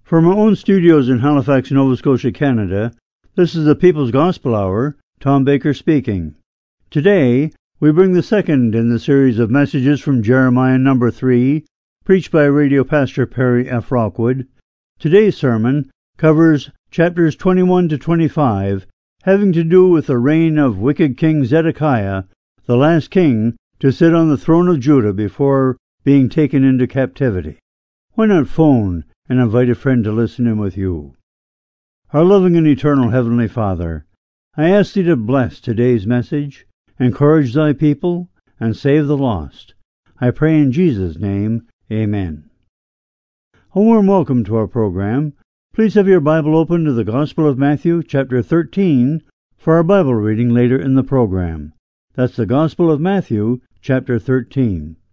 From our own studios in Halifax, Nova Scotia, Canada, this is the People's Gospel Hour. Tom Baker speaking. Today, we bring the second in the series of messages from Jeremiah number 3, preached by radio pastor Perry F. Rockwood. Today's sermon covers chapters 21 to 25, having to do with the reign of wicked King Zedekiah, the last king to sit on the throne of Judah before being taken into captivity. Why not phone and invite a friend to listen in with you? Our loving and eternal Heavenly Father, I ask Thee to bless today's message, encourage Thy people, and save the lost. I pray in Jesus' name, Amen. A warm welcome to our program. Please have your Bible open to the Gospel of Matthew, chapter 13, for our Bible reading later in the program. That's the Gospel of Matthew, chapter 13.